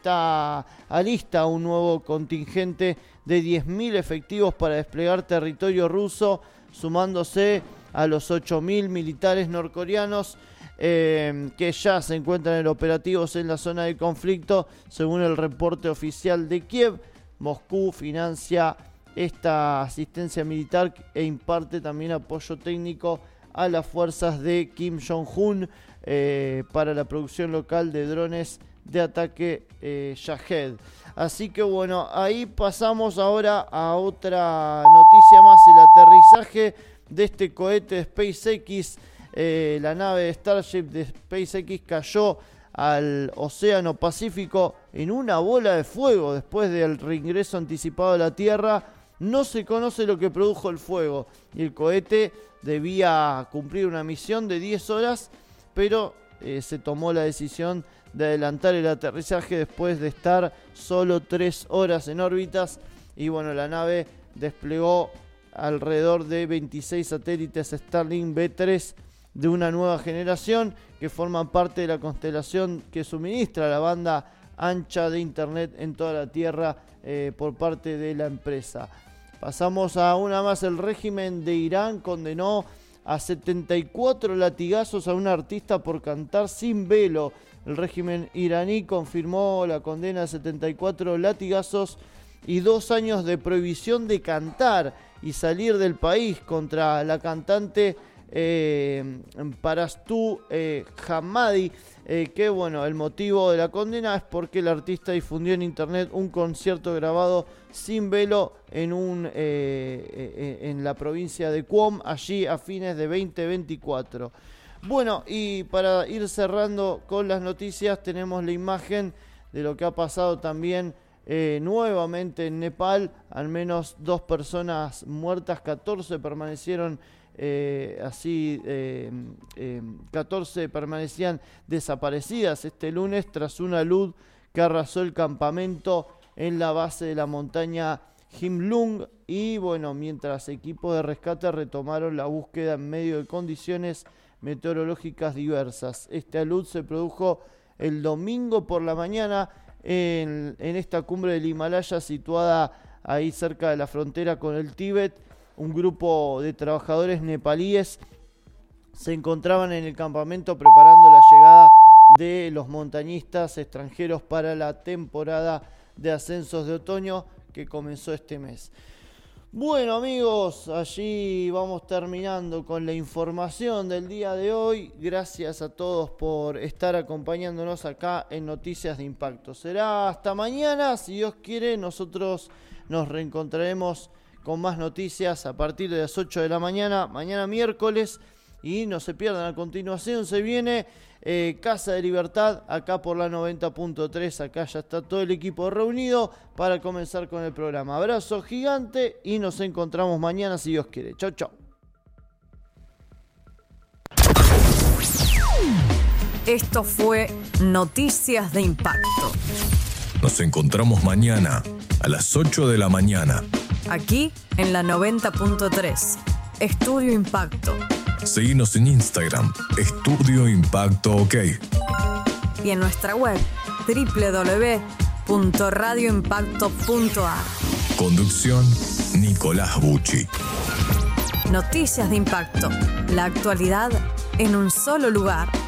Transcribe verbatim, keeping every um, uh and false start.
está alista un nuevo contingente de diez mil efectivos para desplegar territorio ruso, sumándose a los ocho mil militares norcoreanos eh, que ya se encuentran en operativos en la zona de conflicto, según el reporte oficial de Kiev. Moscú financia esta asistencia militar e imparte también apoyo técnico a las fuerzas de Kim Jong-un eh, para la producción local de drones de ataque eh, Shahed. Así que bueno, ahí pasamos ahora a otra noticia más, el aterrizaje de este cohete de SpaceX. Eh, la nave de Starship de SpaceX cayó al Océano Pacífico en una bola de fuego después del reingreso anticipado a la Tierra. No se conoce lo que produjo el fuego y el cohete debía cumplir una misión de diez horas, pero eh, se tomó la decisión de adelantar el aterrizaje después de estar solo tres horas en órbitas. Y bueno, la nave desplegó alrededor de veintiséis satélites Starlink B tres de una nueva generación que forman parte de la constelación que suministra la banda ancha de internet en toda la Tierra eh, por parte de la empresa. Pasamos a una más. El régimen de Irán condenó a setenta y cuatro latigazos a un artista por cantar sin velo. El régimen iraní confirmó la condena de setenta y cuatro latigazos y dos años de prohibición de cantar y salir del país contra la cantante eh, Parastu eh, Hamadi, eh, que bueno, el motivo de la condena es porque el artista difundió en internet un concierto grabado sin velo en un eh, eh, en la provincia de Qom, allí a fines de veinte veinticuatro. Bueno, y para ir cerrando con las noticias, tenemos la imagen de lo que ha pasado también eh, nuevamente en Nepal. Al menos dos personas muertas, catorce permanecieron eh, así, eh, eh, catorce permanecían desaparecidas este lunes tras una luz que arrasó el campamento en la base de la montaña Himlung. Y bueno, mientras equipos de rescate retomaron la búsqueda en medio de condiciones meteorológicas diversas. Esta luz se produjo el domingo por la mañana en, en esta cumbre del Himalaya situada ahí cerca de la frontera con el Tíbet. Un grupo de trabajadores nepalíes se encontraban en el campamento preparando la llegada de los montañistas extranjeros para la temporada de ascensos de otoño que comenzó este mes. Bueno, amigos, allí vamos terminando con la información del día de hoy. Gracias a todos por estar acompañándonos acá en Noticias de Impacto. Será hasta mañana, si Dios quiere. Nosotros nos reencontraremos con más noticias a partir de las ocho de la mañana, mañana miércoles. Y no se pierdan, a continuación se viene eh, Casa de Libertad, acá por la noventa punto tres. Acá ya está todo el equipo reunido para comenzar con el programa. Abrazo gigante y nos encontramos mañana si Dios quiere. Chau, chau. Esto fue Noticias de Impacto. Nos encontramos mañana a las ocho de la mañana. Aquí en la noventa punto tres. Estudio Impacto. Seguinos en Instagram, Estudio Impacto OK. Y en nuestra web, doble u doble u doble u punto radio impacto punto a r. Conducción, Nicolás Bucci. Noticias de Impacto. La actualidad en un solo lugar.